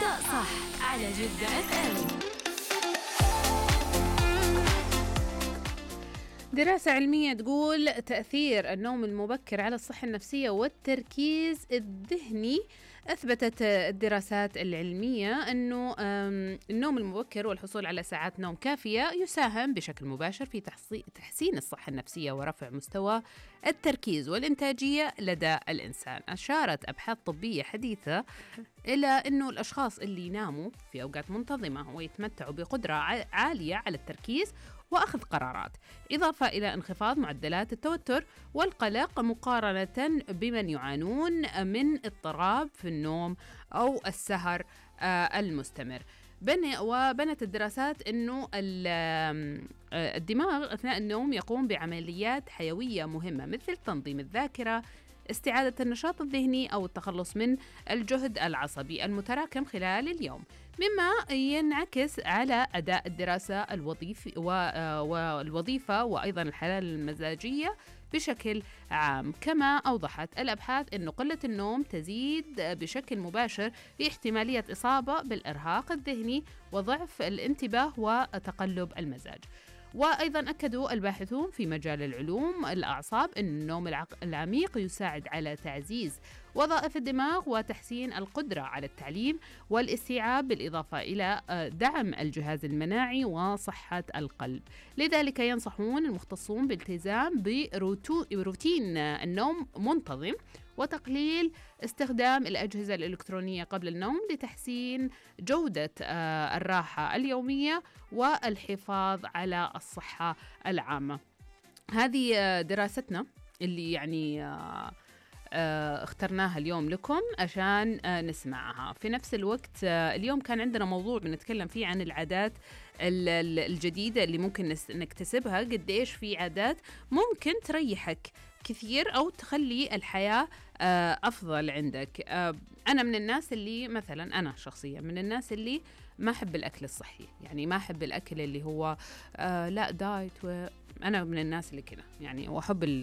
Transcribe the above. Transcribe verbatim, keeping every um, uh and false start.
ابدأ صح على جدة اف ام. دراسة علمية تقول تأثير النوم المبكر على الصحة النفسية والتركيز الذهني. أثبتت الدراسات العلمية أنه النوم المبكر والحصول على ساعات نوم كافية يساهم بشكل مباشر في تحسين الصحة النفسية ورفع مستوى التركيز والإنتاجية لدى الإنسان. أشارت أبحاث طبية حديثة إلى أنه الأشخاص اللي يناموا في أوقات منتظمة ويتمتعوا بقدرة عالية على التركيز وأخذ قرارات، إضافة إلى انخفاض معدلات التوتر والقلق مقارنة بمن يعانون من اضطراب في النوم أو السهر المستمر. وبنت الدراسات أنه الدماغ أثناء النوم يقوم بعمليات حيوية مهمة مثل تنظيم الذاكرة، استعادة النشاط الذهني أو التخلص من الجهد العصبي المتراكم خلال اليوم، مما ينعكس على أداء الدراسة الوظيفي والوظيفة وأيضا الحالة المزاجية بشكل عام. كما أوضحت الأبحاث أن قلة النوم تزيد بشكل مباشر في احتمالية إصابة بالإرهاق الذهني وضعف الانتباه وتقلب المزاج. وأيضا أكدوا الباحثون في مجال العلوم الأعصاب أن النوم العميق يساعد على تعزيز وظائف الدماغ وتحسين القدرة على التعليم والاستيعاب، بالإضافة إلى دعم الجهاز المناعي وصحة القلب. لذلك ينصحون المختصون بالالتزام بروتين النوم منتظم وتقليل استخدام الأجهزة الإلكترونية قبل النوم لتحسين جودة الراحة اليومية والحفاظ على الصحة العامة. هذه دراستنا اللي يعني اخترناها اليوم لكم عشان نسمعها. في نفس الوقت اليوم كان عندنا موضوع بنتكلم فيه عن العادات الجديدة اللي ممكن نكتسبها، قديش في عادات ممكن تريحك كثير أو تخلي الحياة أفضل عندك. أنا من الناس اللي مثلا أنا شخصيا من الناس اللي ما أحب الأكل الصحي، يعني ما أحب الأكل اللي هو لا دايت، وأنا من الناس اللي كده يعني وأحب